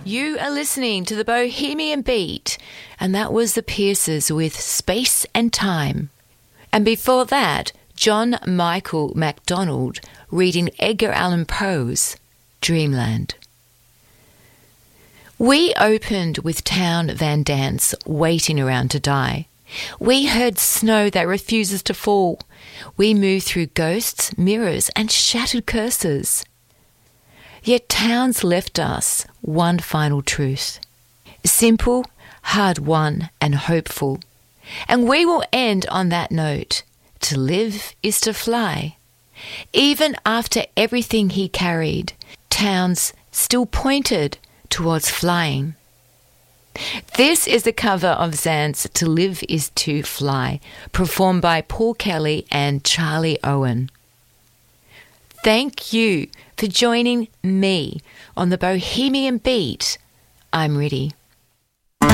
You are listening to the Bohemian Beat, and that was the Pierces with Space and Time. And before that, John Michael MacDonald reading Edgar Allan Poe's Dreamland. We opened with Town Van Dance waiting around to die. We heard snow that refuses to fall. We moved through ghosts, mirrors, and shattered curses. Yet Towns left us one final truth. Simple, hard-won, and hopeful. And we will end on that note. To live is to fly. Even after everything he carried, Towns still pointed towards flying. This is the cover of Zant's To Live is to Fly, performed by Paul Kelly and Charlie Owen. Thank you for joining me on the Bohemian Beat. I'm ready.